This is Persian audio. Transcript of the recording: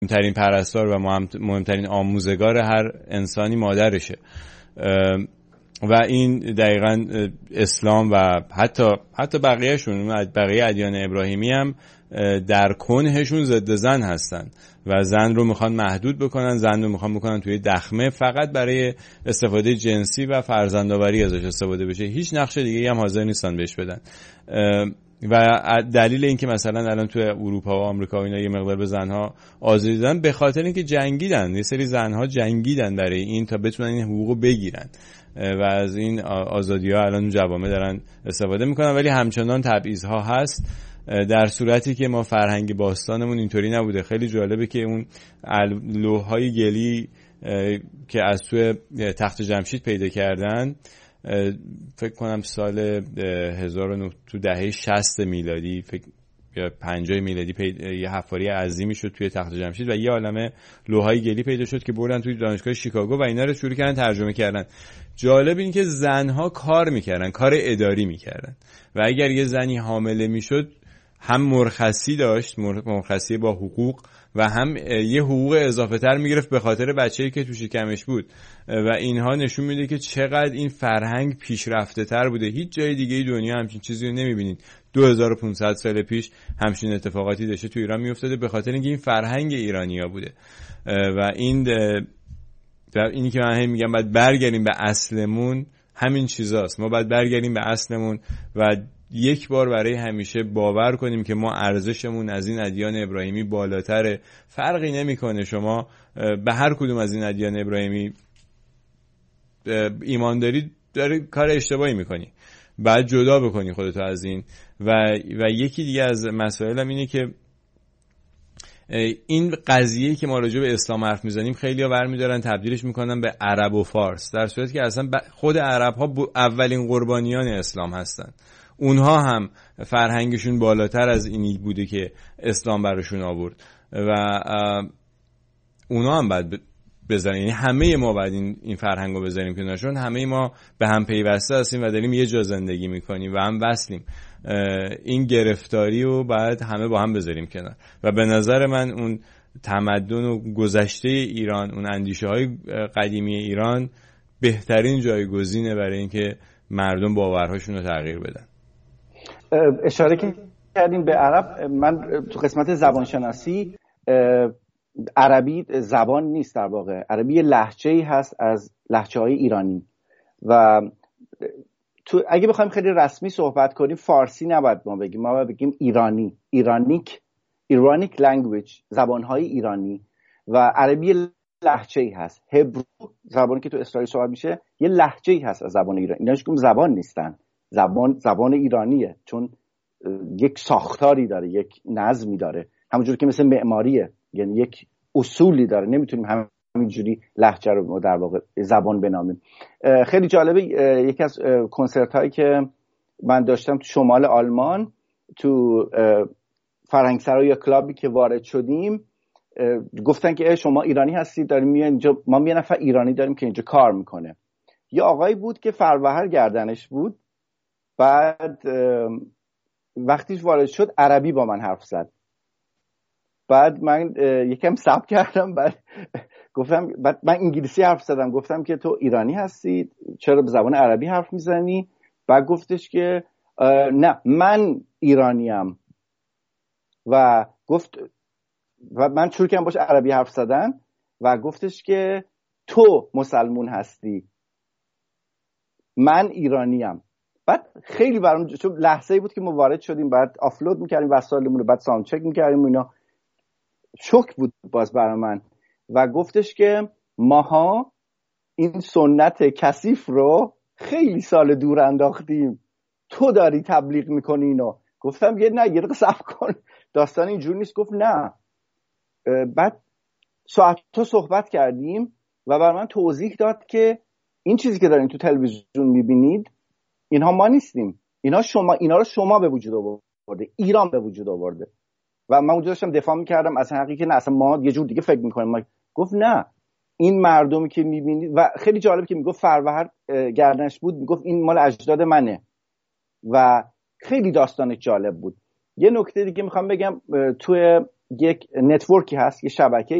مهمترین پرستار و مهمترین آموزگار هر انسانی مادرشه و این دقیقاً اسلام و حتی بقیه ادیان ابراهیمی هم در کنهشون ضد زن هستن و زن رو میخوان محدود بکنن، زن رو میخوان بکنن توی دخمه فقط برای استفاده جنسی و فرزندآوری ازش استفاده بشه. هیچ نقش دیگه‌ای هم حاضر نیستن بهش بدن. و دلیل این که مثلا الان توی اروپا و آمریکا و اینا یه مقدار به زنها آزادی دادن به خاطر اینکه جنگیدن، یه سری زنها جنگیدن برای این تا بتونن این حقوقو بگیرن و از این آزادی‌ها الان جوامع دارن استفاده میکنن، ولی همچنان تبعیض‌ها هست. در صورتی که ما فرهنگ باستانمون اینطوری نبوده. خیلی جالبه که اون لوح‌های گلی که از توی تخت جمشید پیدا کردن، فکر کنم سال 1900 تو دهه 60 میلادی یا 50 میلادی یه حفاری عظیمی شد توی تخت جمشید و یه عالمه لوحای گلی پیدا شد که بردن توی دانشگاه شیکاگو و اینا رو شروع کردن ترجمه کردن. جالب این که زنها کار میکردن، کار اداری میکردن و اگر یه زنی حامله میشد هم مرخصی داشت، مرخصی با حقوق، و هم یه حقوق اضافه تر میگرفت به خاطر بچه‌ای که تو شکمش بود و اینها نشون میده که چقدر این فرهنگ پیشرفته تر بوده. هیچ جای دیگه دنیا همچین چیزی رو نمیبینید. 2500 سال پیش همچین اتفاقاتی داشته تو ایران میافتاده به خاطر اینکه این فرهنگ ایرانی‌ها بوده و اینی که من هم میگم باید برگردیم به اصلمون، همین چیزاست. ما باید برگردیم به اصلمون و یک بار برای همیشه باور کنیم که ما ارزشمون از این ادیان ابراهیمی بالاتره. فرقی نمیکنه شما به هر کدوم از این ادیان ابراهیمی ایمان داری کار اشتباهی میکنی، بعد جدا بکنی خودتو از این. و یکی دیگه از مسائلم اینه که این قضیه‌ای که ما راجع به اسلام حرف میزنیم خیلی‌ها برمی‌دارن تبدیلش میکنن به عرب و فارس، در صورتی که اصلا خود عرب‌ها اولین قربانیان اسلام هستن. اونها هم فرهنگشون بالاتر از اینی بوده که اسلام براشون آورد و اونا هم باید بذارن، یعنی همه ما باید این فرهنگو بذاریم کنارشون. همه ما به هم پیوسته هستیم و داریم یه جا زندگی میکنیم و هم وصلیم. این گرفتاری رو باید همه با هم بذاریم کنار و به نظر من اون تمدن و گذشته ایران، اون اندیشه های قدیمی ایران بهترین جایگزینه برای اینکه مردم باورهاشون رو تغییر بدن. اشاره کردیم به عرب. من تو قسمت زبانشناسی، عربی زبان نیست، در واقع عربی لهجه‌ای هست از لهجه‌های ایرانی و تو اگه بخوایم خیلی رسمی صحبت کنیم فارسی نباید ما بگیم، ما باید بگیم ایرانی، ایرانیک لنگویج، زبان‌های ایرانی. و عربی لهجه‌ای هست. هبرو زبانی که تو اسرائیل صحبت میشه یه لهجه‌ای هست از زبان ایرانی. ایناش که زبان نیستن، زبان ایرانیه، چون یک ساختاری داره، یک نظمی داره، همونجوری که مثل معماریه، یعنی یک اصولی داره. نمیتونیم همینجوری لهجه رو در واقع زبان بنامیم. خیلی جالبه، یکی از کنسرت هایی که من داشتم تو شمال آلمان، تو فرهنگسرا یا کلابی که وارد شدیم، گفتن که شما ایرانی هستید، داریم میان اینجا، ما یه نفر ایرانی داریم که اینجا کار میکنه. یه آقایی بود که فروهر گردنش بود، بعد وقتیش وارد شد عربی با من حرف زد. بعد من یکم صبر کردم، بعد من انگلیسی حرف زدم، گفتم که تو ایرانی هستی، چرا به زبان عربی حرف میزنی؟ بعد گفتش که نه من ایرانیم و من شروع کردم باش عربی حرف زدن و گفتش که تو مسلمون هستی، من ایرانیم. بعد خیلی برام، چون لحظه‌ای بود که ما وارد شدیم، بعد آپلود می‌کردیم وسایلمون رو، بعد ساوند چک می‌کردیم و اینا، شوک بود باز برای من. و گفتش که ماها این سنت کثیف رو خیلی سال دور انداختیم، تو داری تبلیغ می‌کنی اینو. گفتم نه یه دقیقه صبر کن، داستان اینجوری نیست. گفت نه. بعد ساعت‌ها صحبت کردیم و برای من توضیح داد که این چیزی که دارین تو تلویزیون می‌بینید اینها ما نیستیم، اینا رو شما به وجود آورده، ایران به وجود آورده. و من اونجا داشتم دفاع می‌کردم از حقیقتی که نه اصلا ما یه جور دیگه فکر می‌کنیم. گفت نه، این مردمی که می‌بینید، و خیلی جالب که میگفت فروهر گردنش بود، میگفت این مال اجداد منه و خیلی داستانش جالب بود. یه نکته دیگه میخوام بگم، توی یک نتورکی هست، یه شبکه